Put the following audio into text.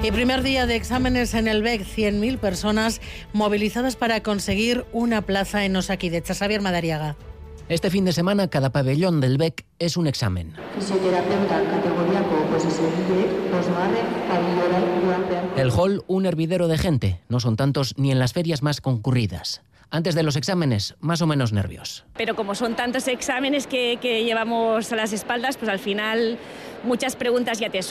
Y primer día de exámenes en el BEC, 100.000 personas movilizadas para conseguir una plaza en Osakidetza. Xavier Madariaga. Este fin de semana cada pabellón del BEC es un examen. El hall, un hervidero de gente. No son tantos ni en las ferias más concurridas. Antes de los exámenes, más o menos nervios. Pero como son tantos exámenes que llevamos a las espaldas, pues al final muchas preguntas ya te